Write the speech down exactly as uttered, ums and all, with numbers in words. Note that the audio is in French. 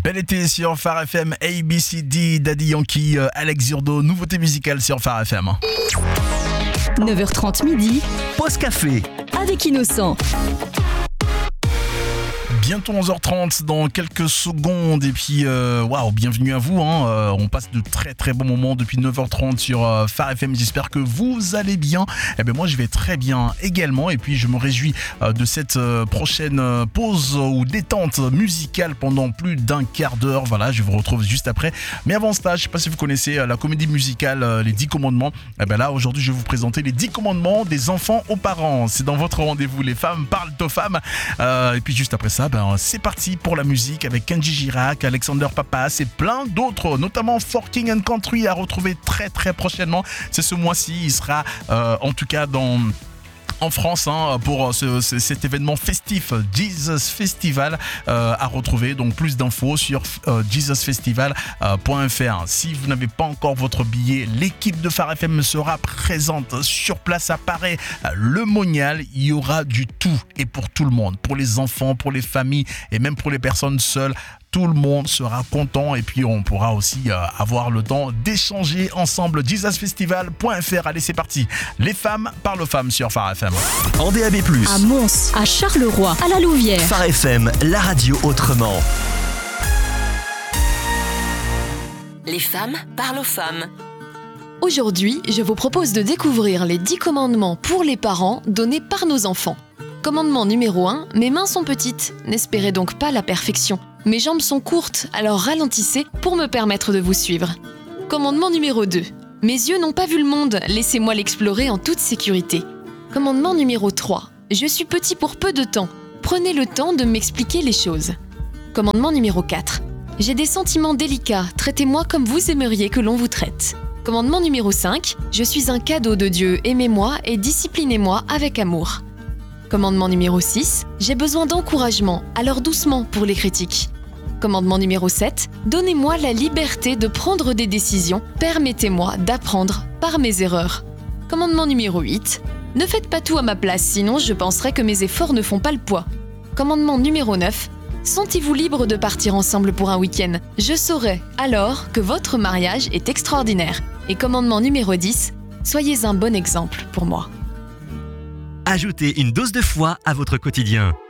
Bel été sur Phare F M, A B C D, Daddy Yankee, euh, Alex Zurdo, nouveauté musicale sur Phare F M. neuf heures trente midi, Pause café. avec Innocent. Bientôt onze heures trente dans quelques secondes et puis euh, waouh, bienvenue à vous hein. euh, on passe de très très bons moments depuis neuf heures trente sur euh, Phare F M. J'espère que vous allez bien. Et ben moi je vais très bien également et puis je me réjouis euh, de cette euh, prochaine euh, pause ou détente musicale pendant plus d'un quart d'heure. Voilà, je vous retrouve juste après. Mais avant cela, je sais pas si vous connaissez euh, la comédie musicale euh, Les dix commandements. Et ben là aujourd'hui je vais vous présenter les dix commandements des enfants aux parents. C'est dans votre rendez-vous Les femmes parlent aux femmes. Euh, et puis juste après ça, ben c'est parti pour la musique avec Kenji Girac, Alexander Papas et plein d'autres, notamment For King and Country à retrouver très très prochainement. C'est ce mois-ci, il sera euh, en tout cas dans... en France hein, pour ce, ce, cet événement festif Jesus Festival euh, à retrouver. Donc plus d'infos sur euh, jesus festival point f r. Si vous n'avez pas encore votre billet, l'équipe de Phare F M sera présente sur place à Paris, le Monial. Il y aura du tout et pour tout le monde, pour les enfants, pour les familles et même pour les personnes seules. Tout le monde sera content et puis on pourra aussi euh, avoir le temps d'échanger ensemble. jesus festival point f r. Allez, c'est parti. Les femmes parlent aux femmes sur Phare F M. En D A B plus, À Mons, à Charleroi, à la Louvière. Phare F M, la radio autrement. Les femmes parlent aux femmes. Aujourd'hui, je vous propose de découvrir les dix commandements pour les parents donnés par nos enfants. Commandement numéro un, mes mains sont petites, n'espérez donc pas la perfection. Mes jambes sont courtes, alors ralentissez pour me permettre de vous suivre. Commandement numéro deux, mes yeux n'ont pas vu le monde, laissez-moi l'explorer en toute sécurité. Commandement numéro trois, je suis petit pour peu de temps, prenez le temps de m'expliquer les choses. Commandement numéro quatre, j'ai des sentiments délicats, traitez-moi comme vous aimeriez que l'on vous traite. Commandement numéro cinq, je suis un cadeau de Dieu, aimez-moi et disciplinez-moi avec amour. Commandement numéro six, j'ai besoin d'encouragement, alors doucement pour les critiques. Commandement numéro sept, donnez-moi la liberté de prendre des décisions, permettez-moi d'apprendre par mes erreurs. Commandement numéro huit, ne faites pas tout à ma place, sinon je penserai que mes efforts ne font pas le poids. Commandement numéro neuf, sentez-vous libre de partir ensemble pour un week-end, je saurai alors que votre mariage est extraordinaire. Et commandement numéro dix, soyez un bon exemple pour moi. Ajoutez une dose de foi à votre quotidien.